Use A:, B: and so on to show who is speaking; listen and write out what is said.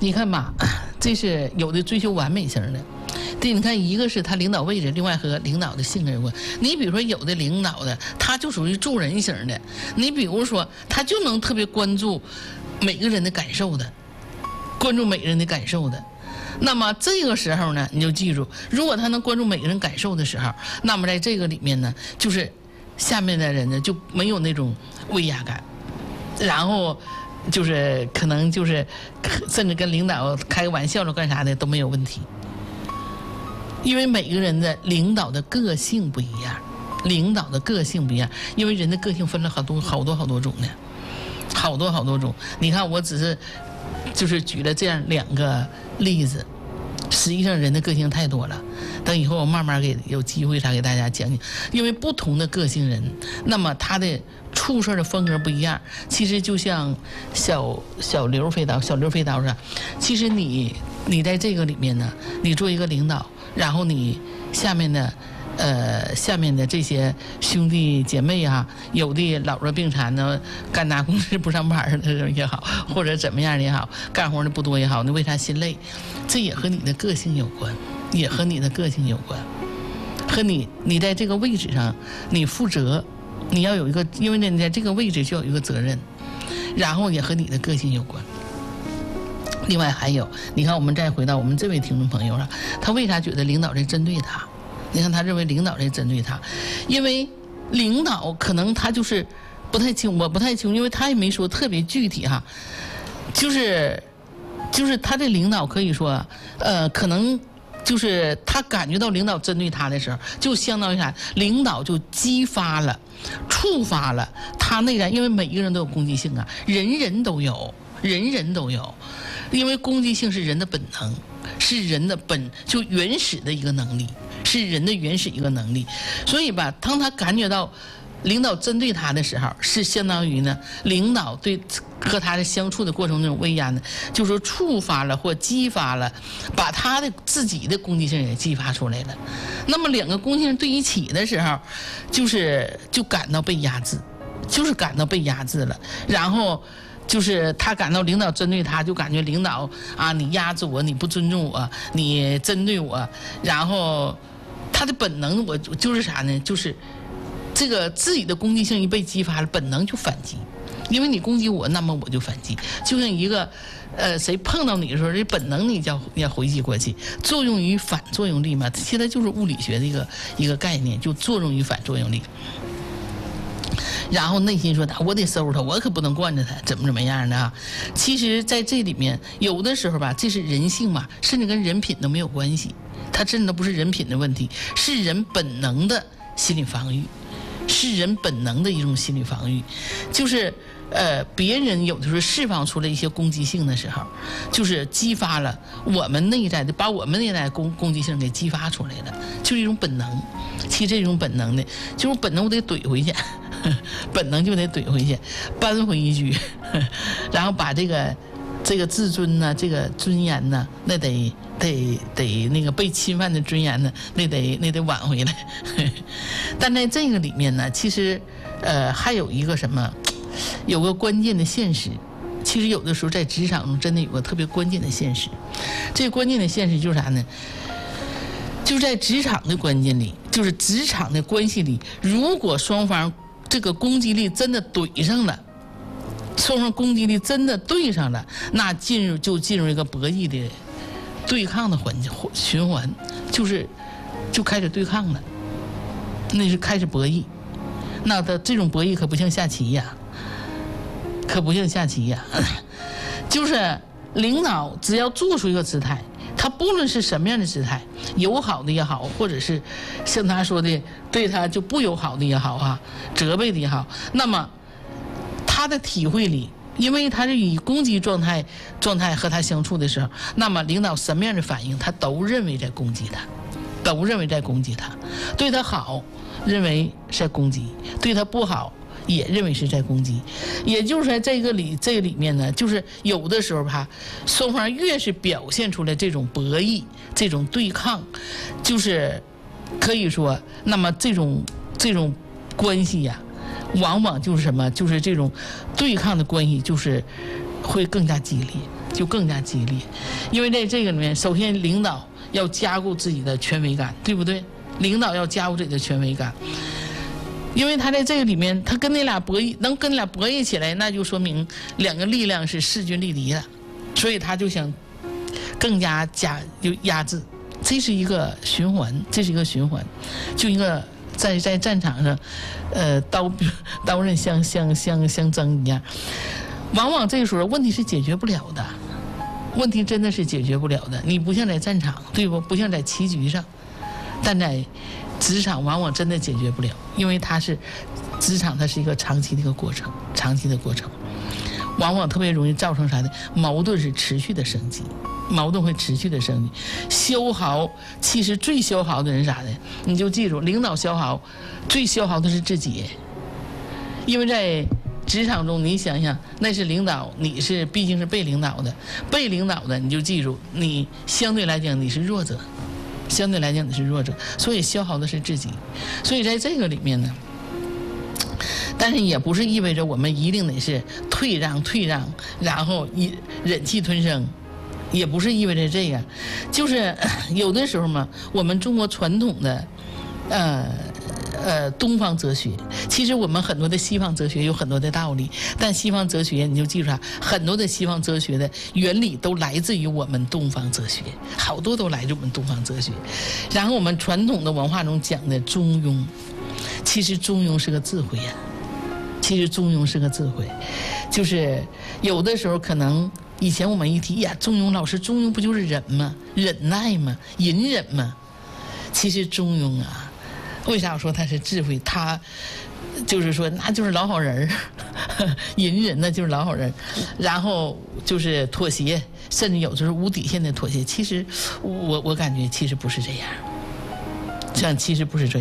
A: 你看吧，这是有的追求完美型的。对，你看，一个是他领导位置，另外和领导的性格有关。你比如说，有的领导的，他就属于助人型的。你比如说，他就能特别关注每个人的感受的，关注每个人的感受的。那么这个时候呢，你就记住，如果他能关注每个人感受的时候，那么在这个里面呢，就是下面的人呢就没有那种威压感，然后就是可能就是甚至跟领导开个玩笑了干啥的都没有问题。因为每个人的领导的个性不一样，领导的个性不一样，因为人的个性分了好多种呢，好多种。你看，我只是就是举了这样2个例子，实际上人的个性太多了。等以后我慢慢有机会给大家讲讲，因为不同的个性人，那么他的处事的风格不一样。其实就像小刘飞刀上，其实你在这个里面呢，你做一个领导。然后你下面的这些兄弟姐妹啊，有的老弱病残的，干大公司不上班的也好，或者怎么样也好，干活的不多也好，你为啥心累？这也和你的个性有关，和你在这个位置上你负责，你要有一个，因为你在这个位置就有一个责任，然后也和你的个性有关。另外还有，你看，我们再回到我们这位听众朋友上，他为啥觉得领导在针对他？你看，他认为领导在针对他，因为领导可能他就是不太清，我不太清，因为他也没说特别具体哈，就是他的领导可以说，可能就是他感觉到领导针对他的时候，就相当于啥？领导就激发了、触发了他内在，因为每一个人都有攻击性啊，人人都有。因为攻击性是人的本能，是人的就原始的一个能力，是人的原始一个能力。所以吧，当他感觉到领导针对他的时候，是相当于呢，领导对和他的相处的过程那种威压呢，就是说触发了或激发了，把他的自己的攻击性也激发出来了。那么2个攻击性对一起的时候，就感到被压制，了，然后。就是他感到领导针对他，就感觉领导啊，你压制我，你不尊重我，你针对我，然后他的本能我就是啥呢？就是这个自己的攻击性一被激发了，本能就反击，因为你攻击我，那么我就反击。就像一个谁碰到你的时候，这本能你要回击过去，作用于反作用力嘛，现在就是物理学的一个概念，就作用于反作用力。然后内心说我得收拾他，我可不能惯着他，怎么样的啊？其实在这里面有的时候吧，这是人性嘛，甚至跟人品都没有关系，它真的不是人品的问题，是人本能的心理防御，是人本能的一种心理防御。就是别人有的时候释放出了一些攻击性的时候，就是激发了我们内在的，把我们内在攻击性给激发出来了，就是一种本能。其实这种本能的，就是本能我得怼回去，本能就得怼回去，扳回一局，然后把这个自尊呢，这个尊严呢，那得那个被侵犯的尊严呢，那得挽回来。但在这个里面呢，其实还有一个什么，有个关键的现实。其实有的时候在职场中真的有个特别关键的现实，这个关键的现实就是啥呢？就是在职场的关键里，就是职场的关系里，如果双方这个攻击力真的怼上了，双方攻击力真的对上了，那进入一个博弈的对抗的循环，就开始对抗了，那是开始博弈。那这种博弈可不像下棋呀，就是领导只要做出一个姿态，他不论是什么样的姿态，友好的也好，或者是像他说的对他就不友好的也好啊，责备的也好，那么他的体会里，因为他是以攻击状态和他相处的时候，那么领导什么样的反应，他都认为在攻击他，对他好认为是在攻击，对他不好也认为是在攻击。也就是在这个里面呢，就是有的时候吧，双方越是表现出来这种博弈、这种对抗，就是可以说，那么这种关系呀，往往就是什么，就是这种对抗的关系，就是会更加激烈， 就更加激烈，因为在这个里面，首先领导要加固自己的权威感，对不对？领导要加固自己的权威感，因为他在这个里面，他跟那俩博弈，能跟那俩博弈起来，那就说明两个力量是势均力敌的，所以他就想更加压制，这是一个循环，这是一个循环，就一个在战场上，刀刃相争一样。往往这个时候问题是解决不了的，问题真的是解决不了的。你不像在战场，对不？不像在棋局上，但在职场往往真的解决不了，因为职场它是一个长期的一个过程，长期的过程，往往特别容易造成啥呢？矛盾是持续的升级，矛盾会持续的升级，消耗。其实最消耗的人啥的，你就记住，领导消耗，最消耗的是自己，因为在职场中，你想想，那是领导，你是毕竟是被领导的，被领导的，你就记住，你相对来讲你是弱者，相对来讲你是弱者，所以消耗的是自己。所以在这个里面呢，但是也不是意味着我们一定得是退让，然后忍气吞声，也不是意味着这样，就是有的时候嘛，我们中国传统的，东方哲学，其实我们很多的西方哲学有很多的道理，但西方哲学你就记住很多的西方哲学的原理都来自于我们东方哲学，好多都来自我们东方哲学。然后我们传统的文化中讲的中庸，其实中庸是个智慧呀，其实中庸是个智慧，就是有的时候可能以前我们一提呀，中庸老师，中庸不就是忍吗？忍耐吗？隐忍吗？其实中庸啊，为啥我说他是智慧？他就是说，那就是老好人儿，隐忍那就是老好人，然后就是妥协，甚至有时候无底线的妥协。其实我感觉其实不是这样，其实不是这样。